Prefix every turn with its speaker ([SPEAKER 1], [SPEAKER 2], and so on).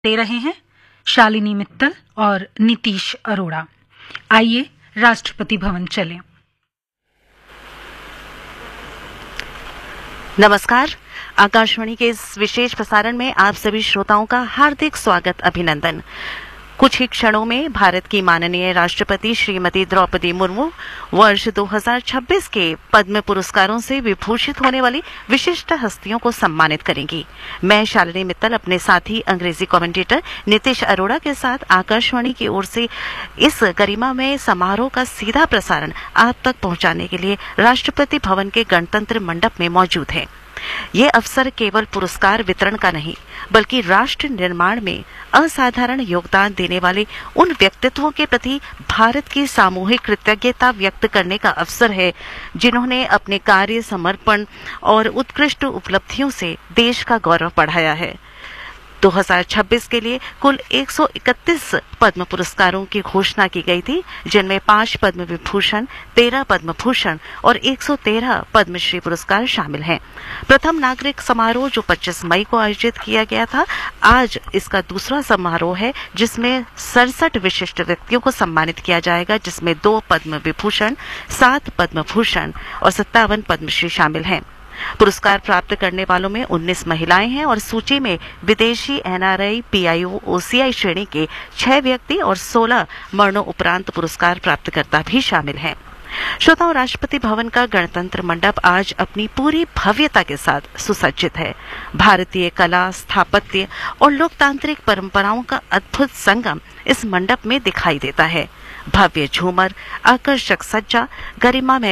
[SPEAKER 1] दे रहे हैं शालिनी मित्तल और नीतीश अरोड़ा। आइए राष्ट्रपति भवन चलें।
[SPEAKER 2] नमस्कार, आकाशवाणी के इस विशेष प्रसारण में आप सभी श्रोताओं का हार्दिक स्वागत, अभिनंदन। कुछ ही क्षणों में भारत की माननीय राष्ट्रपति श्रीमती द्रौपदी मुर्मू वर्ष 2026 के पद्म पुरस्कारों से विभूषित होने वाली विशिष्ट हस्तियों को सम्मानित करेंगी। मैं शालिनी मित्तल अपने साथी अंग्रेजी कमेंटेटर नीतीश अरोड़ा के साथ आकाशवाणी की ओर से इस गरिमामय समारोह का सीधा प्रसारण आप तक पहुंचाने के लिए राष्ट्रपति भवन के गणतंत्र मंडप में मौजूद है। ये अवसर केवल पुरस्कार वितरण का नहीं, बल्कि राष्ट्र निर्माण में असाधारण योगदान देने वाले उन व्यक्तित्वों के प्रति भारत की सामूहिक कृतज्ञता व्यक्त करने का अवसर है, जिन्होंने अपने कार्य, समर्पण और उत्कृष्ट उपलब्धियों से देश का गौरव बढ़ाया है। 2026 के लिए कुल 131 पद्म पुरस्कारों की घोषणा की गई थी, जिनमें 5 पद्म विभूषण, 13 पद्म भूषण और 113 पद्मश्री पुरस्कार शामिल हैं। प्रथम नागरिक समारोह जो 25 मई को आयोजित किया गया था, आज इसका दूसरा समारोह है, जिसमें 67 विशिष्ट व्यक्तियों को सम्मानित किया जाएगा, जिसमें 2 पद्म विभूषण, 7 पद्म भूषण और 57 पद्मश्री शामिल हैं। पुरस्कार प्राप्त करने वालों में 19 महिलाएं हैं और सूची में विदेशी एनआरआई, पीआईओ, ओसीआई श्रेणी के 6 व्यक्ति और 16 मरणों उपरांत पुरस्कार प्राप्तकर्ता भी शामिल हैं। श्रोताओं, राष्ट्रपति भवन का गणतंत्र मंडप आज अपनी पूरी भव्यता के साथ सुसज्जित है। भारतीय कला, स्थापत्य और लोकतांत्रिक परंपराओं का अद्भुत संगम इस मंडप में दिखाई देता है। भव्य झूमर, आकर्षक सज्जा, गरिमा में